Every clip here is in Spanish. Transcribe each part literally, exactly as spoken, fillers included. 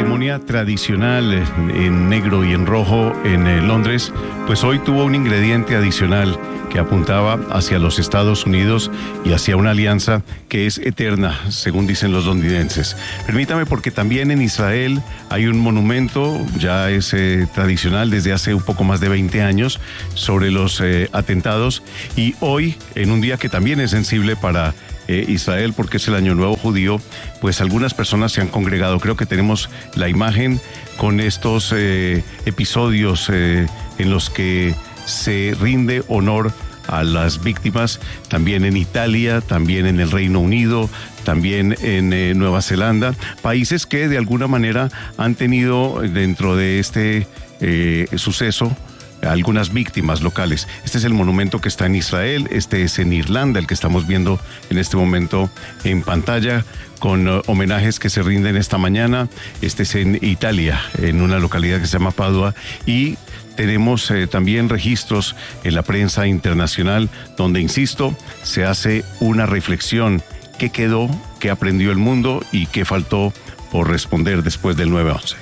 ceremonia tradicional en negro y en rojo en eh, Londres, pues hoy tuvo un ingrediente adicional que apuntaba hacia los Estados Unidos y hacia una alianza que es eterna, según dicen los londinenses. Permítame, porque también en Israel hay un monumento, ya es eh, tradicional desde hace un poco más de veinte años, sobre los eh, atentados, y hoy, en un día que también es sensible para Eh, Israel, porque es el Año Nuevo Judío, pues algunas personas se han congregado. Creo que tenemos la imagen con estos eh, episodios eh, en los que se rinde honor a las víctimas, también en Italia, también en el Reino Unido, también en eh, Nueva Zelanda, países que de alguna manera han tenido dentro de este eh, suceso algunas víctimas locales. Este es el monumento que está en Israel, este es en Irlanda, el que estamos viendo en este momento en pantalla, con uh, homenajes que se rinden esta mañana. Este es en Italia, en una localidad que se llama Padua, y tenemos eh, también registros en la prensa internacional donde, insisto, se hace una reflexión: qué quedó, qué aprendió el mundo y qué faltó por responder después del nueve once.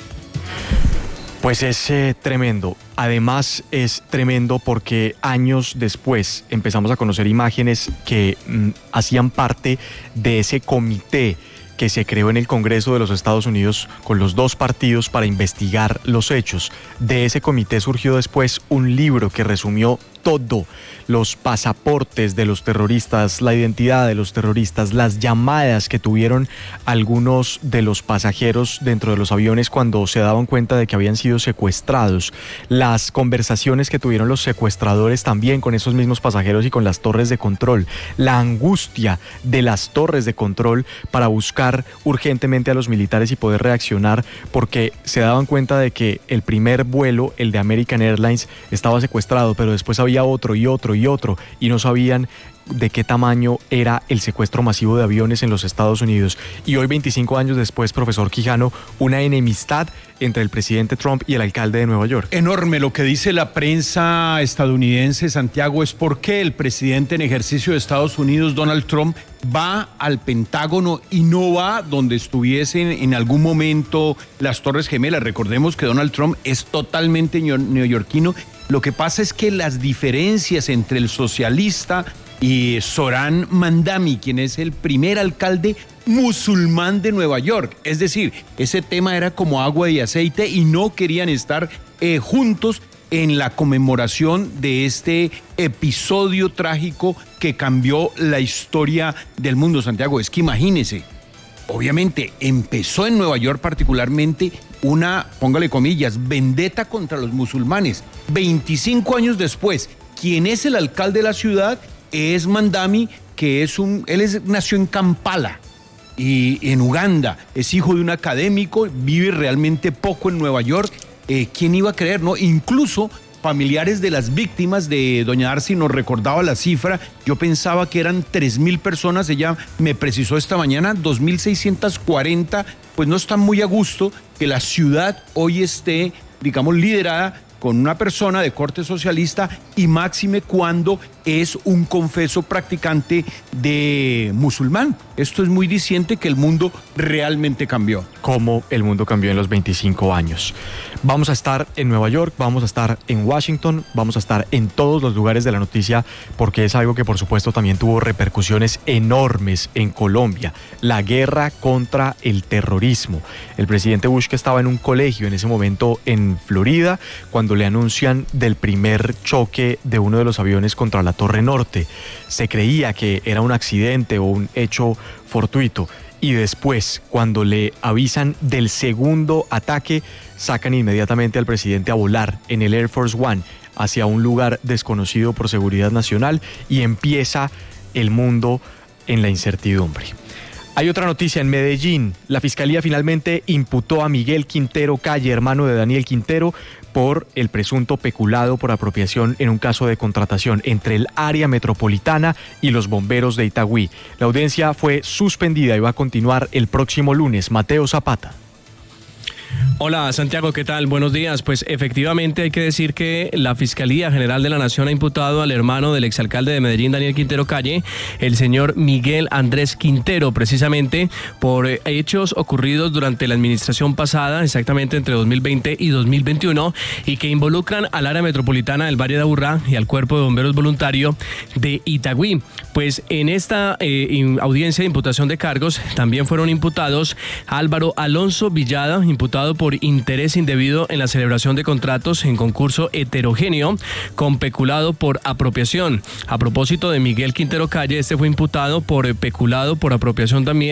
Pues es eh, tremendo. Además es tremendo porque años después empezamos a conocer imágenes que mm, hacían parte de ese comité que se creó en el Congreso de los Estados Unidos con los dos partidos para investigar los hechos. De ese comité surgió después un libro que resumió todo: los pasaportes de los terroristas, la identidad de los terroristas, las llamadas que tuvieron algunos de los pasajeros dentro de los aviones cuando se daban cuenta de que habían sido secuestrados, las conversaciones que tuvieron los secuestradores también con esos mismos pasajeros y con las torres de control, la angustia de las torres de control para buscar urgentemente a los militares y poder reaccionar, porque se daban cuenta de que el primer vuelo, el de American Airlines, estaba secuestrado, pero después había otro y otro y otro, y no sabían de qué tamaño era el secuestro masivo de aviones en los Estados Unidos. Y hoy, veinticinco años después, profesor Quijano, una enemistad entre el presidente Trump y el alcalde de Nueva York. Enorme. Lo que dice la prensa estadounidense, Santiago, es por qué el presidente en ejercicio de Estados Unidos, Donald Trump, va al Pentágono y no va donde estuviesen en algún momento las Torres Gemelas. Recordemos que Donald Trump es totalmente neoyorquino. Lo que pasa es que las diferencias entre el socialista y Zohran Mamdani, quien es el primer alcalde musulmán de Nueva York, es decir, ese tema era como agua y aceite y no querían estar eh, juntos en la conmemoración de este episodio trágico que cambió la historia del mundo, Santiago. Es que imagínese, obviamente empezó en Nueva York particularmente una, póngale comillas, vendetta contra los musulmanes. veinticinco años después, quien es el alcalde de la ciudad es Mamdani, que es un, él es, nació en Kampala, y en Uganda, es hijo de un académico, vive realmente poco en Nueva York. Eh, ¿Quién iba a creer, no? Incluso familiares de las víctimas de doña Darcy nos recordaba la cifra. Yo pensaba que eran tres mil personas, ella me precisó esta mañana, dos mil seiscientos cuarenta, pues no está muy a gusto que la ciudad hoy esté, digamos, liderada con una persona de corte socialista, y máxime cuando es un confeso practicante de musulmán. Esto es muy diciente que el mundo realmente cambió. Cómo el mundo cambió en los veinticinco años. Vamos a estar en Nueva York, vamos a estar en Washington, vamos a estar en todos los lugares de la noticia, porque es algo que por supuesto también tuvo repercusiones enormes en Colombia. La guerra contra el terrorismo. El presidente Bush, que estaba en un colegio en ese momento en Florida, cuando le anuncian del primer choque de uno de los aviones contra la Torre Norte, se creía que era un accidente o un hecho fortuito, y después, cuando le avisan del segundo ataque, sacan inmediatamente al presidente a volar en el Air Force One hacia un lugar desconocido por seguridad nacional, y empieza el mundo en la incertidumbre. Hay otra noticia en Medellín. La Fiscalía finalmente imputó a Miguel Quintero Calle, hermano de Daniel Quintero, por el presunto peculado por apropiación en un caso de contratación entre el área metropolitana y los bomberos de Itagüí. La audiencia fue suspendida y va a continuar el próximo lunes. Mateo Zapata. Hola Santiago, ¿qué tal? Buenos días. Pues efectivamente hay que decir que la Fiscalía General de la Nación ha imputado al hermano del exalcalde de Medellín, Daniel Quintero Calle, el señor Miguel Andrés Quintero, precisamente por hechos ocurridos durante la administración pasada, exactamente entre dos mil veinte y dos mil veintiuno, y que involucran al área metropolitana del Valle de Aburrá y al Cuerpo de Bomberos Voluntario de Itagüí. Pues en esta eh, audiencia de imputación de cargos también fueron imputados Álvaro Alonso Villada, imputado por interés indebido en la celebración de contratos en concurso heterogéneo con peculado por apropiación. A propósito de Miguel Quintero Calle, este fue imputado por peculado por apropiación también